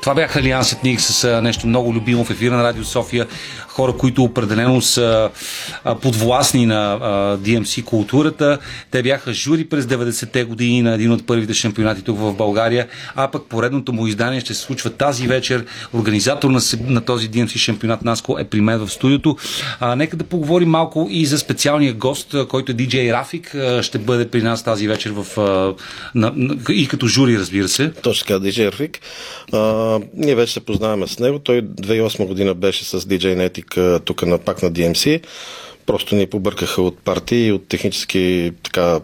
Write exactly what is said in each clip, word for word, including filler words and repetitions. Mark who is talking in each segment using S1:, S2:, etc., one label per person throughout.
S1: Това бяха Алианс Етник с нещо много любимо в ефира на Радио София. Хора, които определено са подвластни на Ди Ем Си културата. Те бяха жури през деветдесетте години на един от първите шампионати тук в България, а пък поредното му издание ще се случва тази вечер. Организатор на, на този Ди Ем Си шампионат Наско е при мен в студиото. А, нека да поговорим малко и за специалния гост, който е Ди Джей Рафик. Ще бъде при нас тази вечер в, на, на, и като жури, разбира се.
S2: Точно така, Ди Джей Рафик. А, ние вече се познаваме с него. Той две хиляди и осма година беше с Ди Джей Netic тук на, пак на Ди Ем Си. Просто ни побъркаха от партии и от технически така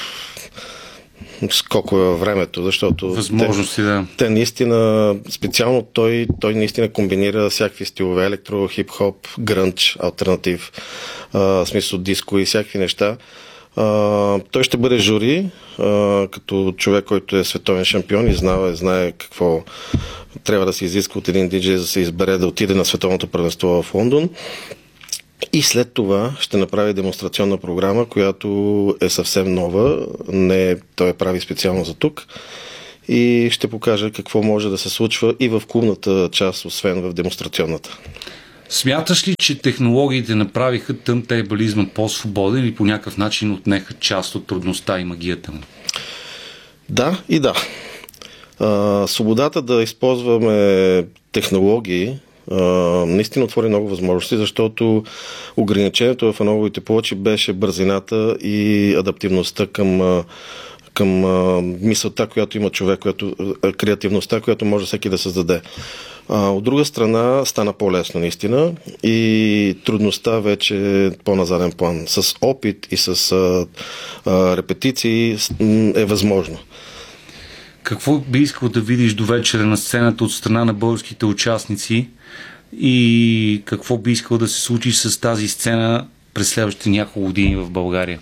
S2: скокове във времето, защото
S1: възможности,
S2: те,
S1: да.
S2: те наистина, специално той, той наистина комбинира всякакви стилове, електро, хип-хоп, грънч, алтернатив, а, в смисъл диско и всякакви неща. А, той ще бъде жури, а, като човек, който е световен шампион и знае, знае какво трябва да се изиска от един диджей, за да се избере да отиде на световното първенство в Лондон. И след това ще направи демонстрационна програма, която е съвсем нова. Не, той я прави специално за тук. И ще покаже какво може да се случва и в клубната част, освен в демонстрационната.
S1: Смяташ ли, че технологиите направиха търнтейбълизма по-свободен или по някакъв начин отнеха част от трудността и магията му?
S2: Да и да. А, свободата да използваме технологии Uh, наистина отвори много възможности, защото ограничението в аналоговите плочи беше бързината и адаптивността към, към uh, мисълта, която има човек, която, uh, креативността, която може всеки да създаде. Uh, от друга страна стана по-лесно наистина и трудността вече е по-назаден план. С опит и с uh, uh, репетиции е възможно.
S1: Какво би искал да видиш до вечера на сцената от страна на българските участници и какво би искал да се случи с тази сцена през следващите няколко години в България?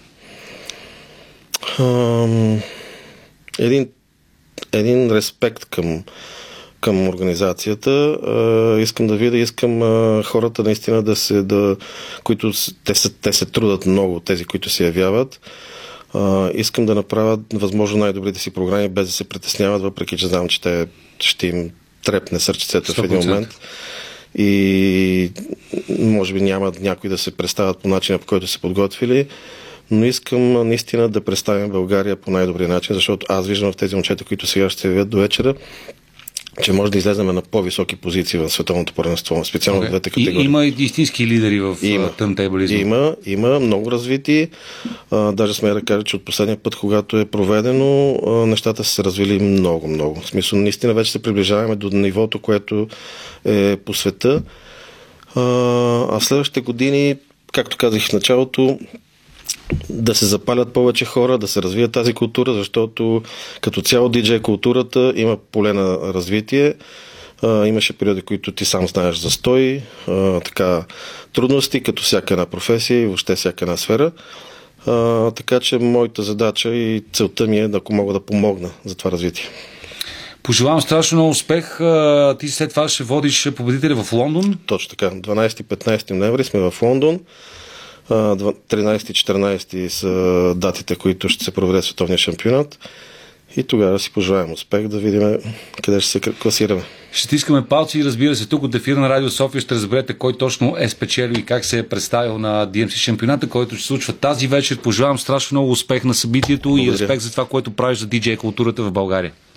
S2: Um, един, един респект към, към организацията. Uh, искам да видя, искам uh, хората наистина да се, да, които те се, те се трудат много, тези, които се явяват. Uh, искам да направят възможно най-добрите си програми, без да се притесняват, въпреки че знам, че те ще им трепне сърчицето в един момент. И може би няма някой да се представят по начина, по който се подготвили, но искам наистина да представим България по най-добрия начин, защото аз виждам в тези момчета, които сега ще се явят до вечера, че може да излезем на по-високи позиции в световното първенство, специално okay. в двете категории.
S1: И, има и истински лидери в търнтейбълизма.
S2: Има, има много развити. А, даже сме да кажа, че от последния път, когато е проведено, а, нещата са се развили много, много. В смисъл, наистина вече се приближаваме до нивото, което е по света. А, а в следващите години, както казах в началото, да се запалят повече хора, да се развие тази култура, защото като цяло диджей културата има поле на развитие. А, имаше периоди, които ти сам знаеш застой, а, така, трудности, като всяка една професия и въобще всяка една сфера. А, така че моята задача и целта ми е да, ако мога да помогна за това развитие.
S1: Пожелавам страшно много успех. Ти след това ще водиш победителя в Лондон?
S2: Точно така. дванайсети и петнайсети ноември сме в Лондон. тринайсети и четиринайсети са датите, които ще се проведе световния шампионат. И тогава си пожелаем успех, да видим къде ще се класираме.
S1: Ще стискаме палци и разбира се, тук от ефира на Радио София ще разберете кой точно е спечелил и как се е представил на Ди Ем Си шампионата, който ще се случва тази вечер. Пожелавам страшно много успех на събитието. Благодаря. И респект за това, което правиш за диджей културата в България.